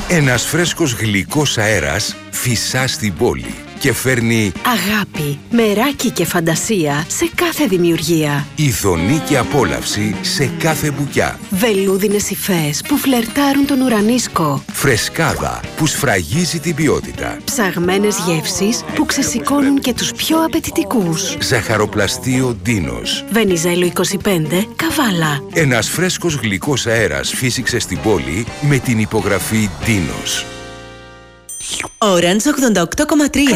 Ένας φρέσκος γλυκός αέρας φυσά στην πόλη και φέρνει αγάπη, μεράκι και φαντασία σε κάθε δημιουργία. ειδονή και απόλαυση σε κάθε μπουκιά. Βελούδινες υφές που φλερτάρουν τον ουρανίσκο. Φρεσκάδα που σφραγίζει την ποιότητα. Ψαγμένες γεύσεις που ξεσηκώνουν και τους πιο απαιτητικούς. Ζαχαροπλαστείο Ντίνος. Βενιζέλο 25, Καβάλα. Ένας φρέσκος γλυκός αέρας φύσηξε στην πόλη με την υπογραφή Ντίνος. Orange 88,3.